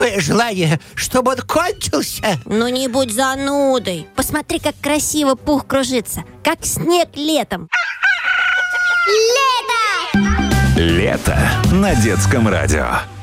желание, чтобы он кончился. Ну не будь занудой. Посмотри, как красиво пух кружится, как снег летом. Лето на детском радио.